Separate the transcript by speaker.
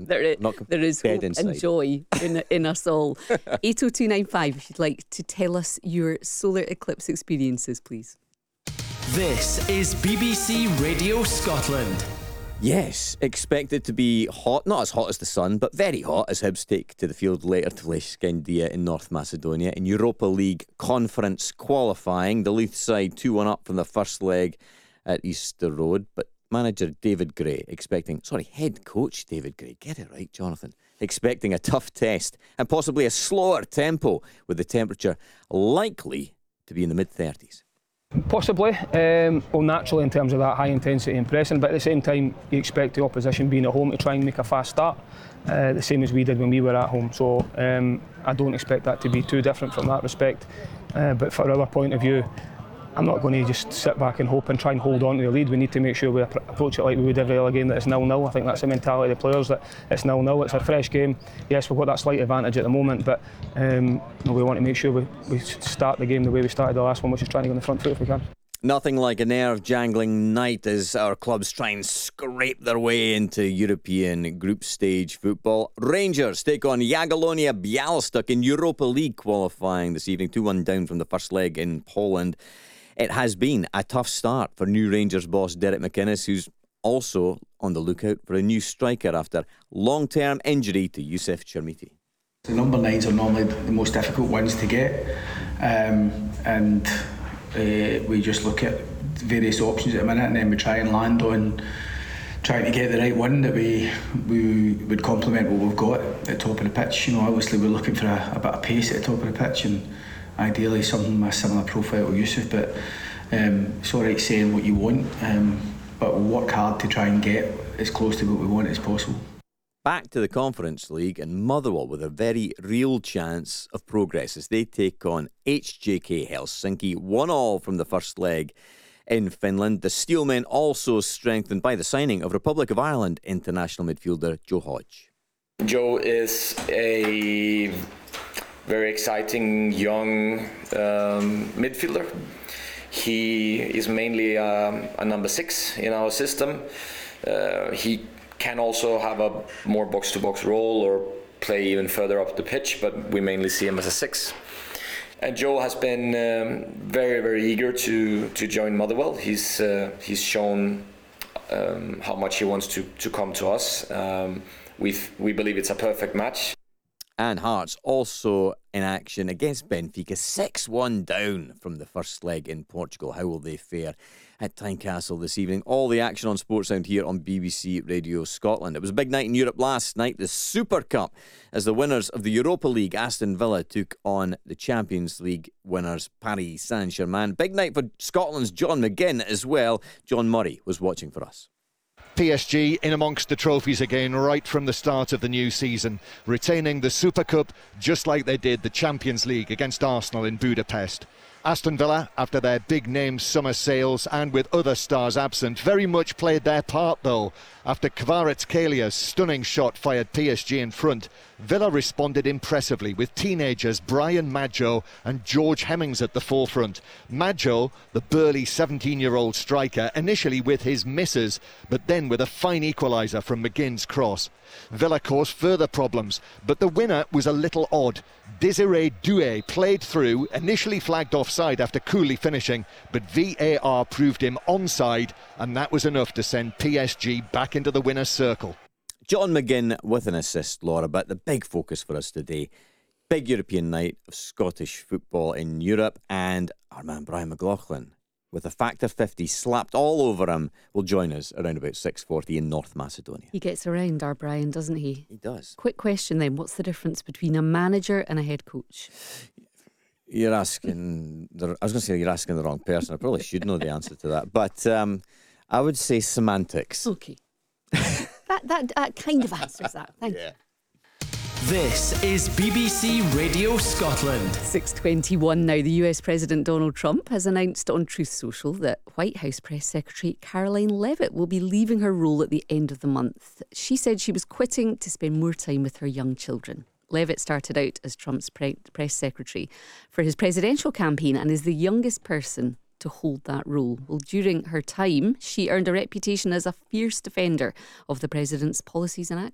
Speaker 1: There is hope and joy in us all. 80295 if you'd like to tell us your solar eclipse experiences, please.
Speaker 2: This is BBC Radio Scotland.
Speaker 3: Yes, expected to be hot, not as hot as the sun, but very hot as Hibs take to the field later to play Scandia in North Macedonia. In Europa League conference qualifying, the Leith side 2-1 up from the first leg at Easter Road, but manager David Gray head coach David Gray, get it right, Jonathan, expecting a tough test and possibly a slower tempo with the temperature likely to be in the mid-30s.
Speaker 4: Possibly, naturally in terms of that high intensity and pressing, but at the same time you expect the opposition being at home to try and make a fast start, the same as we did when we were at home, so I don't expect that to be too different from that respect, but from our point of view, I'm not going to just sit back and hope and try and hold on to the lead. We need to make sure we approach it like we would every other game, that it's 0-0. I think that's the mentality of the players, that it's 0-0, it's a fresh game. Yes, we've got that slight advantage at the moment, but we want to make sure we start the game the way we started the last one, which is trying to go on the front foot if we can.
Speaker 3: Nothing like a nerve-jangling night as our clubs try and scrape their way into European group stage football. Rangers take on Jagiellonia Białystok in Europa League qualifying this evening, 2-1 down from the first leg in Poland. It has been a tough start for new Rangers boss Derek McInnes, who's also on the lookout for a new striker after long-term injury to Youssef Chermiti.
Speaker 5: The number 9s are normally the most difficult ones to get, and we just look at various options at the minute, and then we try and land on trying to get the right one that we would complement what we've got at the top of the pitch. You know, obviously we're looking for a bit of pace at the top of the pitch, and ideally something with a similar profile to Youssef, but it's alright saying what you want, but we'll work hard to try and get as close to what we want as possible.
Speaker 3: Back to the Conference League, and Motherwell with a very real chance of progress as they take on HJK Helsinki, 1-1 from the first leg in Finland. The Steelmen also strengthened by the signing of Republic of Ireland international midfielder Joe Hodge.
Speaker 6: Joe is a very exciting young midfielder. He is mainly a number 6 in our system. He can also have a more box-to-box role or play even further up the pitch, but we mainly see him as a 6. And Joe has been very, very eager to join Motherwell. He's shown how much he wants to come to us. We believe it's a perfect match.
Speaker 3: And Hearts also in action against Benfica, 6-1 down from the first leg in Portugal. How will they fare at Tynecastle this evening? All the action on Sportsound here on BBC Radio Scotland. It was a big night in Europe last night, the Super Cup, as the winners of the Europa League, Aston Villa, took on the Champions League winners, Paris Saint-Germain. Big night for Scotland's John McGinn as well. John Murray was watching for us.
Speaker 7: PSG in amongst the trophies again right from the start of the new season, retaining the Super Cup just like they did the Champions League against Arsenal in Budapest. Aston Villa, after their big-name summer sales and with other stars absent, very much played their part though. After Kvaratskhelia stunning shot fired PSG in front, Villa responded impressively with teenagers Brian Maggio and George Hemmings at the forefront. Maggio, the burly 17-year-old striker, initially with his misses, but then with a fine equaliser from McGinn's cross. Villa caused further problems, but the winner was a little odd. Désiré Doué played through, initially flagged offside after coolly finishing, but VAR proved him onside, and that was enough to send PSG back into the winner's circle.
Speaker 3: John McGinn with an assist, Laura, but the big focus for us today, big European night of Scottish football in Europe, and our man Brian McLaughlin, with a factor 50 slapped all over him, will join us around about 6:40 in North Macedonia.
Speaker 1: He gets around, our Brian, doesn't he?
Speaker 3: He does.
Speaker 1: Quick question then, what's the difference between a manager and a head coach?
Speaker 3: You're asking, I was going to say you're asking the wrong person. I probably should know the answer to that, but I would say semantics.
Speaker 1: Okay. that kind of answers that. Thank you.
Speaker 2: This is BBC Radio Scotland.
Speaker 1: 6:21 now. The US President Donald Trump has announced on Truth Social that White House Press Secretary Caroline Leavitt will be leaving her role at the end of the month. She said she was quitting to spend more time with her young children. Leavitt started out as Trump's press secretary for his presidential campaign and is the youngest person to hold that role. Well, during her time, she earned a reputation as a fierce defender of the president's policies and actions.